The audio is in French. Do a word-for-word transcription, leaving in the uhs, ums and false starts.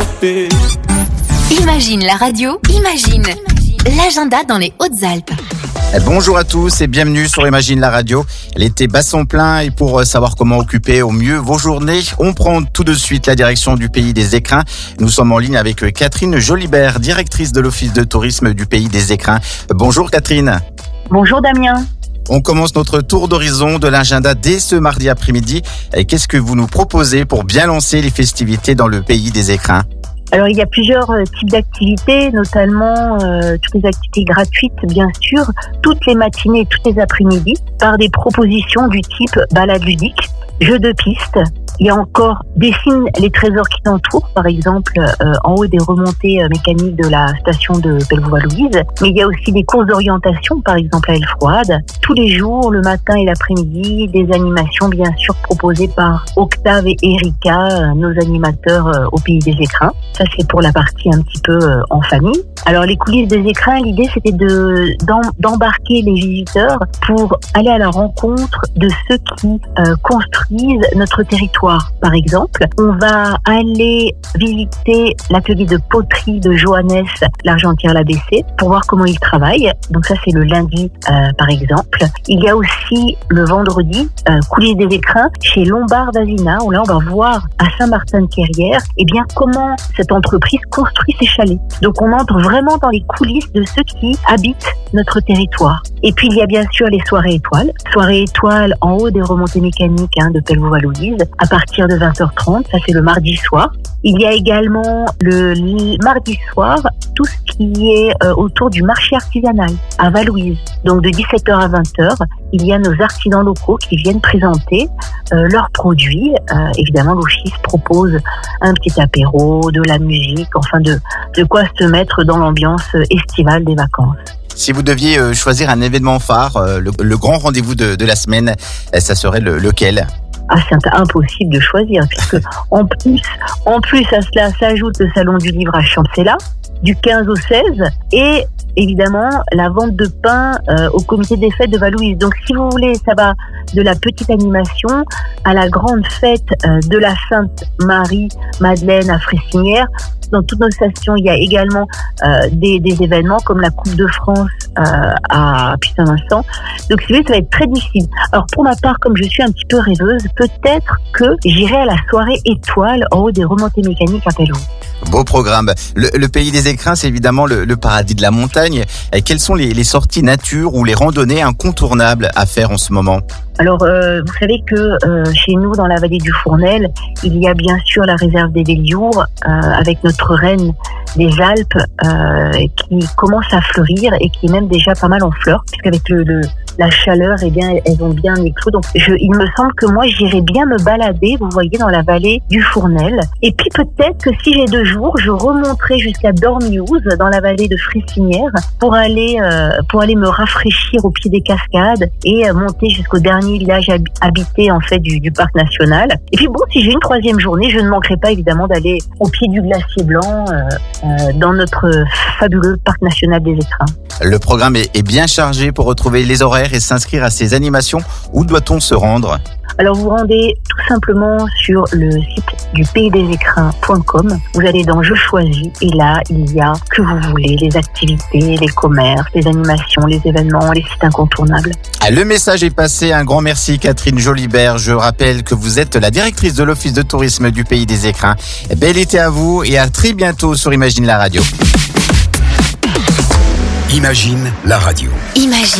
champé. Imagine la radio, imagine l'agenda dans les Hautes-Alpes. Bonjour à tous et bienvenue sur Imagine la radio. L'été bat son plein et pour savoir comment occuper au mieux vos journées, on prend tout de suite la direction du Pays des Écrins. Nous sommes en ligne avec Catherine Jolibert, directrice de l'Office de tourisme du Pays des Écrins. Bonjour Catherine. Bonjour Damien. On commence notre tour d'horizon de l'agenda dès ce mardi après-midi. Et qu'est-ce que vous nous proposez pour bien lancer les festivités dans le Pays des Écrins ? Alors il y a plusieurs euh, types d'activités, notamment euh, toutes les activités gratuites bien sûr, toutes les matinées et toutes les après-midi, par des propositions du type balade ludique, jeux de piste. Il y a encore dessine les trésors qui t'entourent, par exemple euh, en haut des remontées euh, mécaniques de la station de Bellevaux-Louise. Mais il y a aussi des courses d'orientation, par exemple à Elfroide. Tous les jours, le matin et l'après-midi, des animations bien sûr proposées par Octave et Erika, euh, nos animateurs euh, au Pays des Écrins. Ça c'est pour la partie un petit peu euh, en famille. Alors les coulisses des écrins, l'idée c'était de d'em, d'embarquer les visiteurs pour aller à la rencontre de ceux qui euh, construisent notre territoire. Par exemple, on va aller visiter l'atelier de poterie de Johannes Largentière-l'A B C pour voir comment il travaille. Donc ça, c'est le lundi, euh, par exemple. Il y a aussi le vendredi, euh, coulisses des écrins chez Lombard Vasina, où là, on va voir à Saint-Martin-de-Querrières, eh bien, comment cette entreprise construit ses chalets. Donc, on entre vraiment dans les coulisses de ceux qui habitent notre territoire. Et puis, il y a bien sûr les soirées étoiles. Soirées étoiles en haut des remontées mécaniques hein, de Bellevaux-Louise. À partir de vingt heures trente, ça c'est le mardi soir. Il y a également le mardi soir tout ce qui est euh, autour du marché artisanal à Valouise. Donc de dix-sept heures à vingt heures, il y a nos artisans locaux qui viennent présenter euh, leurs produits. Euh, évidemment, l'office propose un petit apéro, de la musique, enfin de, de quoi se mettre dans l'ambiance estivale des vacances. Si vous deviez euh, choisir un événement phare, euh, le, le grand rendez-vous de, de la semaine, euh, ça serait le, lequel ? Ah, c'est impossible de choisir, puisque en plus, en plus à cela s'ajoute le salon du livre à Champcella, du quinze au seize, et évidemment la vente de pain euh, au comité des fêtes de Valouise. Donc si vous voulez, ça va de la petite animation à la grande fête euh, de la Sainte Marie Madeleine à Fressinière. Dans toutes nos stations, il y a également euh, des, des événements comme la Coupe de France euh, à Puy-Saint-Vincent. Donc si vous voulez, ça va être très difficile. Alors pour ma part, comme je suis un petit peu rêveuse, peut-être que j'irai à la soirée étoile en haut des remontées mécaniques à Bellevaux. Beau programme. Le, le Pays des Écrins, c'est évidemment le, le paradis de la montagne. Et quelles sont les, les sorties nature ou les randonnées incontournables à faire en ce moment ? Alors, euh, vous savez que euh, chez nous, dans la vallée du Fournel, il y a bien sûr la réserve des Veliours, euh, avec notre reine des Alpes, euh, qui commence à fleurir et qui est même déjà pas mal en fleurs, puisqu'avec le, le la chaleur, eh bien, elles ont bien éclos. Donc, je, il me semble que moi, j'irai bien me balader, vous voyez, dans la vallée du Fournel. Et puis, peut-être que si j'ai deux jours, je remonterai jusqu'à Dormiouz, dans la vallée de Fressinière, pour aller, euh, pour aller me rafraîchir au pied des cascades et euh, monter jusqu'au dernier village hab- habité, en fait, du, du parc national. Et puis, bon, si j'ai une troisième journée, je ne manquerai pas, évidemment, d'aller au pied du glacier blanc, euh, euh, dans notre fabuleux parc national des Écrins. Le programme est, est bien chargé. Pour retrouver les horaires et s'inscrire à ces animations, où doit-on se rendre ? Alors vous rendez tout simplement sur le site du pays des écrins point com. Vous allez dans Je choisis et là il y a que vous voulez, les activités, les commerces, les animations, les événements, les sites incontournables. Le message est passé. Un grand merci Catherine Jolibert. Je rappelle que vous êtes la directrice de l'Office de tourisme du Pays des Écrins. Bel été à vous et à très bientôt sur Imagine la radio. Imagine la radio. Imagine.